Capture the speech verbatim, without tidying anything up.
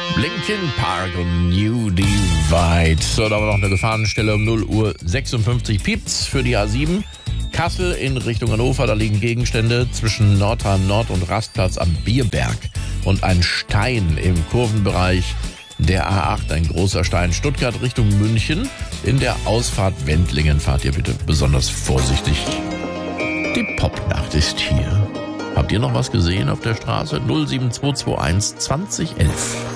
Linkin Park und New Divide. So, da war noch eine Gefahrenstelle um null Uhr sechsundfünfzig piept's für die A sieben. Kassel in Richtung Hannover, da liegen Gegenstände zwischen Nordheim Nord und Rastplatz am Bierberg. Und ein Stein im Kurvenbereich der A acht, ein großer Stein. Stuttgart Richtung München. In der Ausfahrt Wendlingen fahrt ihr bitte besonders vorsichtig. Die Popnacht ist hier. Habt ihr noch was gesehen auf der Straße? null sieben zwei zwei eins zwanzig elf.